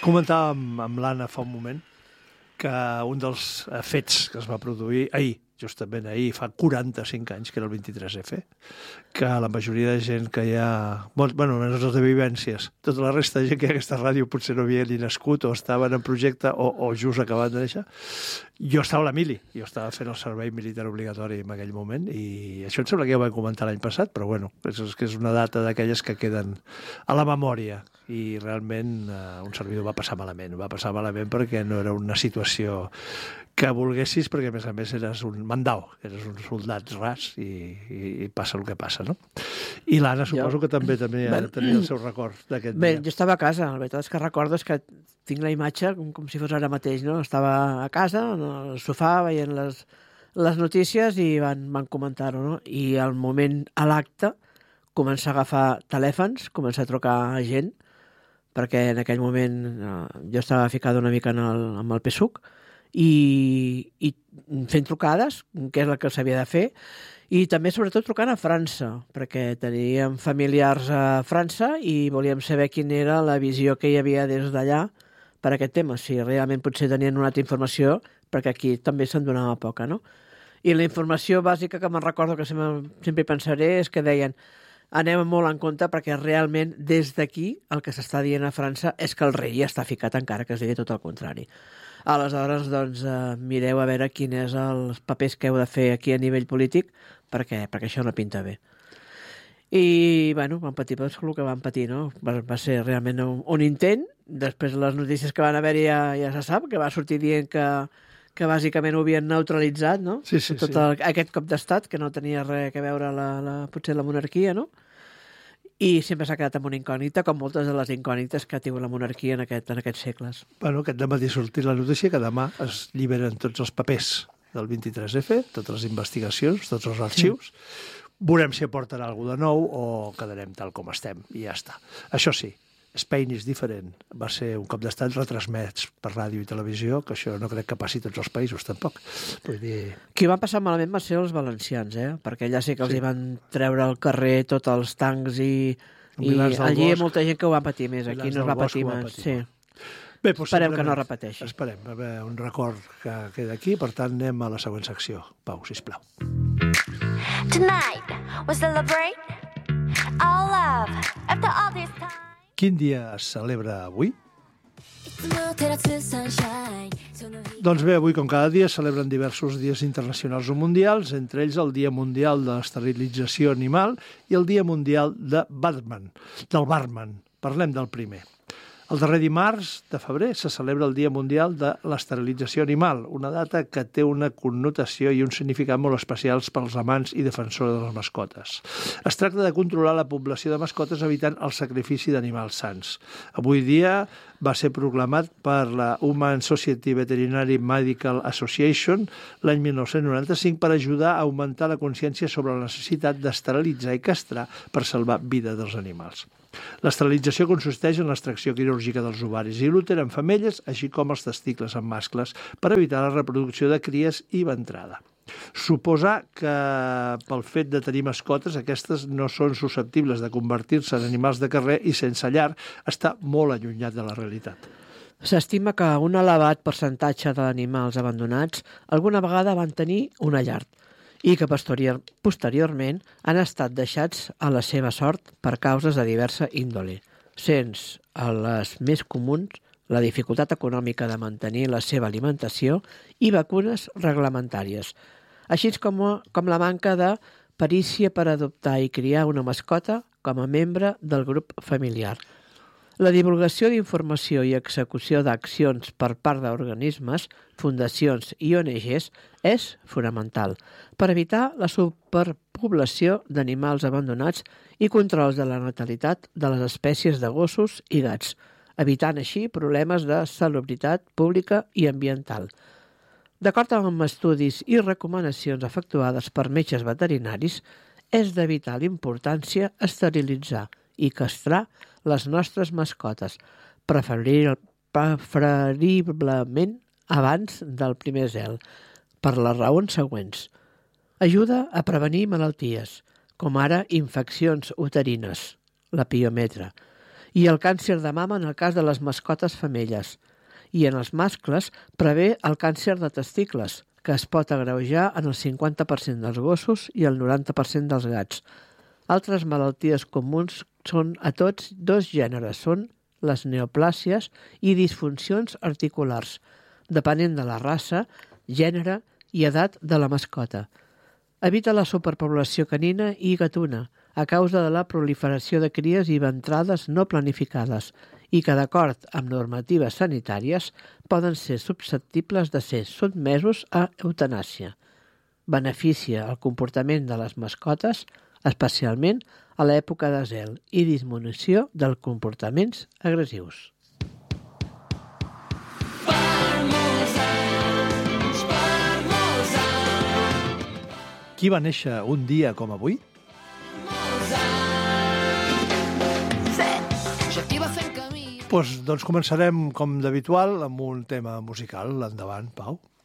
Comentàvem amb l'Anna fa un moment que un dels fets que es va produir ahir, justament ahir, fa 45 anys, que era el 23F, que la majoria de gent que hi ha... Bueno, menys els de vivències, tota la resta de gent que hi ha a aquesta ràdio potser no havia ni nascut o estaven en projecte o just acabat de néixer. Jo estava a la mili, jo estava fent el servei militar obligatori en aquell moment i això em sembla que ja ho vaig comentar l'any passat, però bueno, és que és una data d'aquelles que queden a la memòria i realment un servidor va passar malament perquè no era una situació que volguessis, perquè a més eres un mandau, eres un soldat ras i passa el que passa, no? I l'Anna suposo que també tenia el seu record d'aquest dia. Bé, jo estava a casa, la veritat és que recordo que tinc la imatge com si fos ara mateix, no? Estava a casa, al sofà, veient les notícies i van comentar-ho, no? I al moment, a l'acte, començar a agafar telèfons, començar a trucar a gent, perquè en aquell moment jo estava ficada una mica amb el PSUC, i fent trucades, que és el que s'havia de fer, i també sobretot trucant a França, perquè teníem familiars a França i volíem saber quina era la visió que hi havia des d'allà per aquest tema, si realment potser tenien una altra informació, perquè aquí també se'n donava poca, no? I la informació bàsica que me'n recordo, que sempre pensaré, és que deien anem molt en compte perquè realment des d'aquí el que s'està dient a França és que el rei ja està ficat encara que es digui tot el contrari. Aleshores, doncs, mireu a veure quins és els papers que heu de fer aquí a nivell polític perquè això no pinta bé. I, bueno, van patir el que van patir, no? Va ser realment un intent. Després les notícies que van haver ja se sap, que va sortir dient que bàsicament ho havien neutralitzat, no? Sí. Aquest cop d'estat, que no tenia res a veure potser la monarquia, no? I sempre s'ha quedat amb una incògnita, com moltes de les incògnites que ha tingut la monarquia en aquests segles. Bueno, aquest dematí ha sortit la notícia que demà es lliberen tots els papers del 23F, totes les investigacions, tots els arxius. Sí. Veurem si aporten alguna de nou o quedarem tal com estem i ja està. Això sí, Spain is different. Va ser un cop d'estat retransmès per ràdio i televisió, que això no crec que passi a tots els països, tampoc. Vull dir... Qui van passar malament van ser els valencians, perquè allà sí que els hi van treure al carrer tots els tancs i allí hi ha molta gent que ho va patir més, aquí no es va patir més. Sí. Bé, esperem que no repeteixi. Esperem, a veure, un record que queda aquí, per tant anem a la següent secció. Pau, sisplau. Tonight we celebrate our love after all this time. Quin dia es celebra avui? Doncs bé, avui, com cada dia, es celebren diversos dies internacionals o mundials, entre ells el Dia Mundial de l'Esterilització Animal i el Dia Mundial del Barman. Parlem del primer. El darrer dimarts de febrer se celebra el Dia Mundial de l'Esterilització Animal, una data que té una connotació i un significat molt especials pels amants i defensors de les mascotes. Es tracta de controlar la població de mascotes evitant el sacrifici d'animals sants. Avui dia va ser proclamat per la Human Society Veterinary Medical Association l'any 1995 per ajudar a augmentar la consciència sobre la necessitat d'esterilitzar i castrar per salvar vida dels animals. L'esterilització consisteix en l'extracció quirúrgica dels ovaris i l'úter en femelles, així com els testicles en mascles, per evitar la reproducció de cries i ventrada. Suposar que pel fet de tenir mascotes aquestes no són susceptibles de convertir-se en animals de carrer i sense llar està molt allunyat de la realitat. S'estima que un elevat percentatge d'animals abandonats alguna vegada van tenir una llar i que posteriorment han estat deixats a la seva sort per causes de diversa índole, sent les més comuns la dificultat econòmica de mantenir la seva alimentació i vacunes reglamentàries, així com la manca de perícia per adoptar i criar una mascota com a membre del grup familiar. La divulgació d'informació i execució d'accions per part d'organismes, fundacions i ONGs és fonamental per evitar la superpoblació d'animals abandonats i controls de la natalitat de les espècies de gossos i gats, evitant així problemes de salubritat pública i ambiental. D'acord amb estudis i recomanacions efectuades per metges veterinaris, és de vital importància esterilitzar i castrar les nostres mascotes, preferiblement abans del primer zel, per les raons següents. Ajuda a prevenir malalties, com ara infeccions uterines, la piometra, i el càncer de mama en el cas de les mascotes femelles. I en els mascles prevé el càncer de testicles, que es pot agreujar en el 50% dels gossos i el 90% dels gats. Altres malalties comuns són a tots dos gèneres, són les neoplàsies i disfuncions articulars, depenent de la raça, gènere i edat de la mascota. Evita la superpoblació canina i gatuna a causa de la proliferació de cries i ventrades no planificades i que, d'acord amb normatives sanitàries, poden ser susceptibles de ser sotmesos a eutanàsia. Beneficia el comportament de les mascotes, especialment a l'època de zel, i disminució dels comportaments agressius. Qui va néixer un dia com avui? Doncs començarem, com d'habitual, amb un tema musical. Endavant, Pau.